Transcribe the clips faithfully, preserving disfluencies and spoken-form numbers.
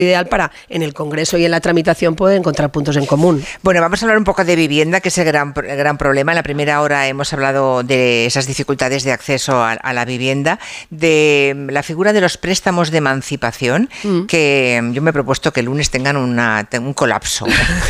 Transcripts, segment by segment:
ideal para en el Congreso y en la tramitación poder encontrar puntos en común. Bueno, vamos a hablar un poco de vivienda, que es el gran, el gran problema. En la primera hora hemos hablado de esas dificultades de acceso a, a la vivienda, de la figura de los préstamos de emancipación, mm. que yo me he propuesto que el lunes tengan una, un colapso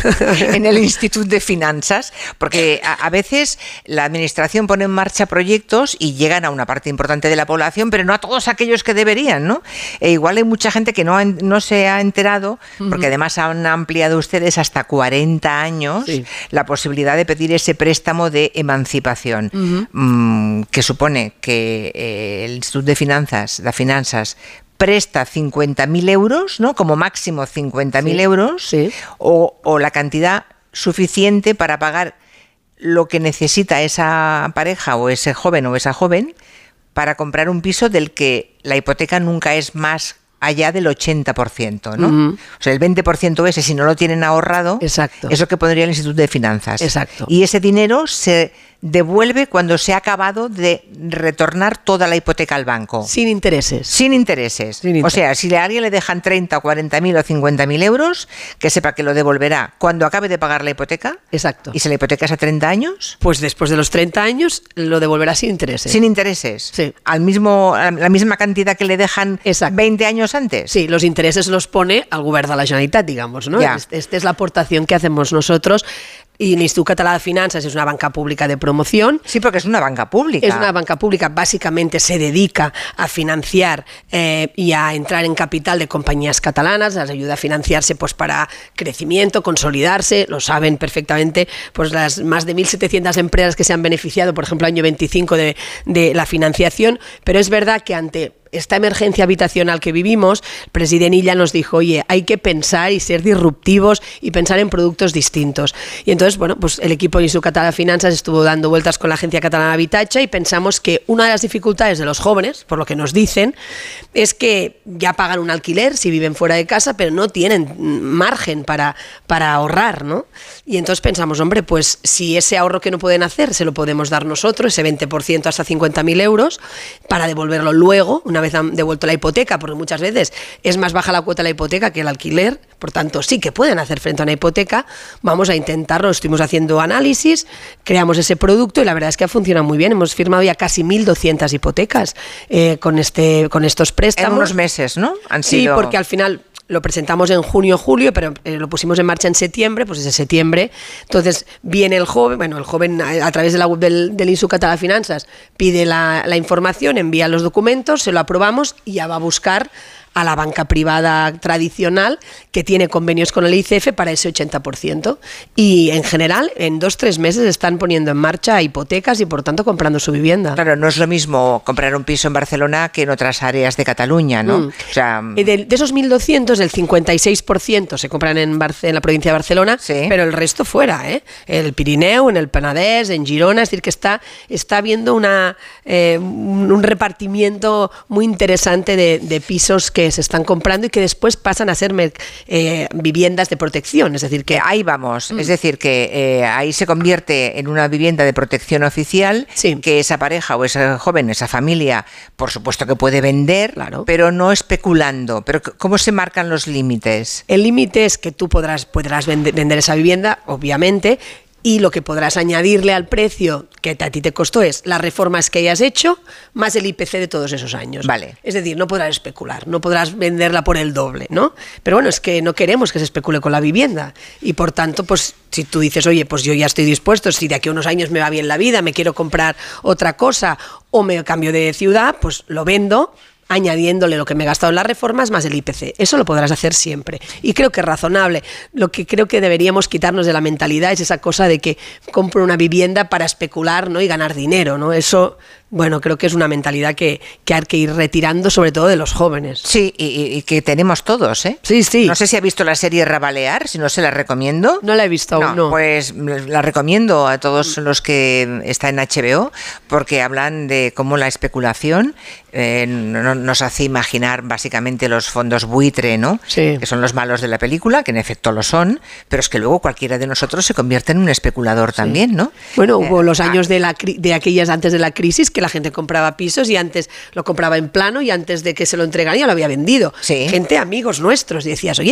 en el Instituto de Finanzas, porque a, a veces la administración pone en marcha proyectos y llegan a una parte importante de la población, pero no a todos aquellos que deberían, ¿no? E igual hay mucha gente que no, ha, no se ha enterado, porque además han ampliado ustedes hasta cuarenta años sí. la posibilidad de pedir ese préstamo de emancipación, uh-huh. mmm, que supone que eh, el Instituto de Finanzas, de Finanzas presta cincuenta mil euros, ¿no? Como máximo cincuenta mil sí. euros, sí. O, o la cantidad suficiente para pagar lo que necesita esa pareja o ese joven o esa joven para comprar un piso del que la hipoteca nunca es más allá del ochenta por ciento, ¿no? Uh-huh. O sea, el veinte por ciento ese, si no lo tienen ahorrado, exacto. es lo que pondría el Instituto de Finanzas. Exacto. Y ese dinero se devuelve cuando se ha acabado de retornar toda la hipoteca al banco. Sin intereses. Sin intereses. Sin interés. O sea, si a alguien le dejan treinta, cuarenta mil o cincuenta mil euros, que sepa que lo devolverá cuando acabe de pagar la hipoteca. Exacto. ¿Y si la hipoteca es a treinta años? Pues después de los treinta años lo devolverá sin intereses. Sin intereses. Sí. Al mismo, la misma cantidad que le dejan Exacto. veinte años antes. Sí, los intereses los pone al Govern de la Generalitat, digamos, ¿no? Ya. Esta es la aportación que hacemos nosotros. Y l'Institut Català de Finanzas es una banca pública de promoción. Sí, porque es una banca pública. Es una banca pública, básicamente se dedica a financiar eh, y a entrar en capital de compañías catalanas, las ayuda a financiarse pues para crecimiento, consolidarse, lo saben perfectamente, pues las más de mil setecientas empresas que se han beneficiado, por ejemplo, año veinticinco de, de la financiación, pero es verdad que ante esta emergencia habitacional que vivimos, el presidente Illa nos dijo, oye, hay que pensar y ser disruptivos y pensar en productos distintos. Y entonces, bueno, pues el equipo de Institut Català de Finanzas estuvo dando vueltas con la Agencia Catalana de Habitatge y pensamos que una de las dificultades de los jóvenes, por lo que nos dicen, es que ya pagan un alquiler si viven fuera de casa, pero no tienen margen para, para ahorrar, ¿no? Y entonces pensamos, hombre, pues si ese ahorro que no pueden hacer se lo podemos dar nosotros, ese veinte por ciento hasta cincuenta mil euros, para devolverlo luego, una vez han devuelto la hipoteca, porque muchas veces es más baja la cuota de la hipoteca que el alquiler, por tanto sí que pueden hacer frente a una hipoteca, vamos a intentarlo, estuvimos haciendo análisis, creamos ese producto y la verdad es que ha funcionado muy bien, hemos firmado ya casi mil doscientas hipotecas eh, con, este, con estos préstamos. En unos meses, ¿no? Han sí, sido... porque al final... Lo presentamos en junio, julio, pero eh, lo pusimos en marcha en septiembre, pues desde septiembre. Entonces viene el joven, bueno, el joven a, a través de la web del, del Institut Català de Finanzas pide la, la información, envía los documentos, se lo aprobamos y ya va a buscar a la banca privada tradicional que tiene convenios con el I C F para ese ochenta por ciento. Y en general, en dos, tres meses están poniendo en marcha hipotecas y por tanto comprando su vivienda. Claro, no es lo mismo comprar un piso en Barcelona que en otras áreas de Cataluña, ¿no? Mm. O sea, de, de esos mil doscientos, el cincuenta y seis por ciento se compran en, Barce- en la provincia de Barcelona, sí. Pero el resto fuera, ¿eh? El Pirineo, en el Penedès, en Girona, es decir, que está, está habiendo una, eh, un, un repartimiento muy interesante de, de pisos que se están comprando y que después pasan a ser eh, viviendas de protección, es decir que ahí vamos, mm. es decir que eh, ahí se convierte en una vivienda de protección oficial, sí. Que esa pareja o ese joven, esa familia, por supuesto que puede vender, claro. Pero no especulando. Pero ¿cómo se marcan los límites? El límite es que tú podrás, podrás vender, vender esa vivienda, obviamente, y lo que podrás añadirle al precio que a ti te costó es las reformas que hayas hecho más el I P C de todos esos años. Vale. Es decir, no podrás especular, no podrás venderla por el doble, ¿no? Pero bueno, es que no queremos que se especule con la vivienda y por tanto, pues si tú dices, oye, pues yo ya estoy dispuesto, si de aquí a unos años me va bien la vida, me quiero comprar otra cosa o me cambio de ciudad, pues lo vendo añadiéndole lo que me he gastado en las reformas más el I P C. Eso lo podrás hacer siempre. Y creo que es razonable. Lo que creo que deberíamos quitarnos de la mentalidad es esa cosa de que compro una vivienda para especular, ¿no? Y ganar dinero, ¿no? Eso, bueno, creo que es una mentalidad que, que hay que ir retirando, sobre todo de los jóvenes. Sí, y, y que tenemos todos, ¿eh? Sí, sí. No sé si ha visto la serie Rabalear, si no se la recomiendo. No la he visto aún, no. Pues la recomiendo a todos los que está en H B O, porque hablan de cómo la especulación eh, no, nos hace imaginar básicamente los fondos buitre, ¿no? Sí. Que son los malos de la película, que en efecto lo son, pero es que luego cualquiera de nosotros se convierte en un especulador, sí. También, ¿no? Bueno, hubo eh, los años de, la, de aquellas antes de la crisis que la gente compraba pisos y antes lo compraba en plano y antes de que se lo entregaran ya lo había vendido. Sí. Gente, amigos nuestros, y decías, oye,